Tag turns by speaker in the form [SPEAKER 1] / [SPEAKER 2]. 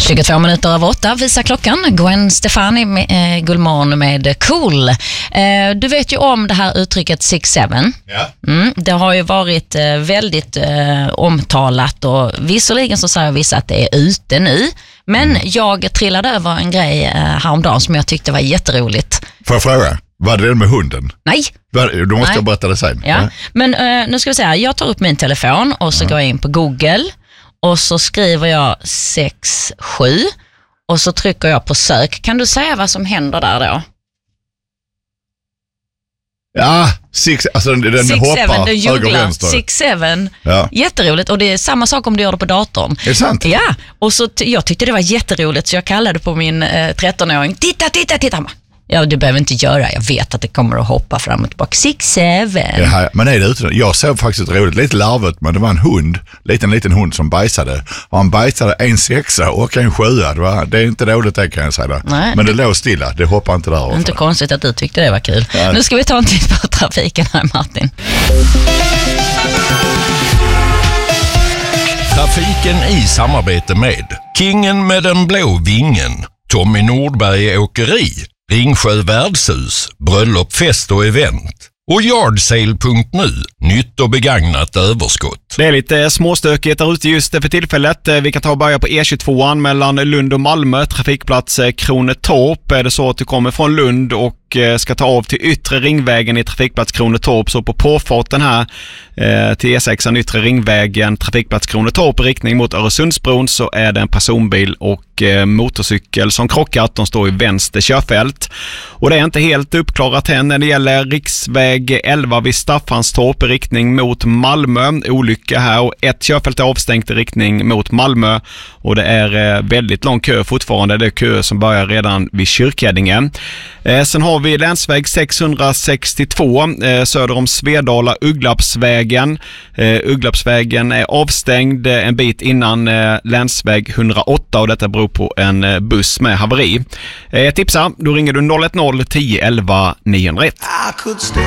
[SPEAKER 1] 22 minuter över 8 visar klockan. Gwen Stefani med Gullmorgon med Cool. Du vet ju om det här uttrycket 6-7.
[SPEAKER 2] Ja.
[SPEAKER 1] Det har ju varit väldigt omtalat och visserligen så säger vissa att det är ute nu. Men jag trillade över en grej häromdagen som jag tyckte var jätteroligt.
[SPEAKER 2] Får jag fråga? Var det med hunden?
[SPEAKER 1] Nej.
[SPEAKER 2] Då måste jag berätta det sen.
[SPEAKER 1] Ja. Men nu ska vi säga, jag tar upp min telefon och så går jag in på Google och så skriver jag 6-7 och så trycker jag på sök. Kan du säga vad som händer där då?
[SPEAKER 2] Ja, alltså den hoppar höger och vänster.
[SPEAKER 1] 6-7.
[SPEAKER 2] Ja.
[SPEAKER 1] Jätteroligt, och det är samma sak om du gör det på datorn.
[SPEAKER 2] Är det sant?
[SPEAKER 1] Ja, och så jag tyckte det var jätteroligt så jag kallade på min 13-åring. Titta. Ja, du behöver inte göra. Jag vet att det kommer att hoppa fram och tillbaka. 6-7.
[SPEAKER 2] Ja, men är det ute? Jag såg faktiskt roligt, lite larvigt, men det var en hund, liten hund som bajsade. Och han bajsade en 6 och en 7. Det är inte dåligt det, kan jag säga.
[SPEAKER 1] Nej,
[SPEAKER 2] men det låg stilla, det hoppar inte där.
[SPEAKER 1] Inte konstigt att du tyckte det var kul.
[SPEAKER 2] Ja.
[SPEAKER 1] Nu ska vi ta en titt på trafiken här, Martin.
[SPEAKER 3] Trafiken i samarbete med Kingen med den blå vingen, Tommy Nordberg Åkeri, Ringsjö Värdshus, bröllop, fest och event och Yardsale.nu, nytt och begagnat överskott.
[SPEAKER 4] Det är lite småstökigt där ute just för tillfället. Vi kan ta och börja på E22 mellan Lund och Malmö, trafikplats Kronetorp. Är det så att du kommer från Lund och ska ta av till yttre ringvägen i trafikplats Kronetorp, så på påfarten här till E6 yttre ringvägen trafikplats Kronetorp i riktning mot Öresundsbron så är det en personbil och motorcykel som krockat. De står i vänster körfält och det är inte helt uppklarat än när det gäller riksväg 11 vid Staffanstorp i riktning mot Malmö. Olycka här och ett körfält är avstängt i riktning mot Malmö och det är väldigt lång kö fortfarande. Det är kö som börjar redan vid Kyrkgäddingen. Sen har vi länsväg 662 söder om Svedala, Ugglarpsvägen. Ugglarpsvägen är avstängd en bit innan länsväg 108 och detta beror på en buss med haveri. Tipsa, då ringer du 010 11 901.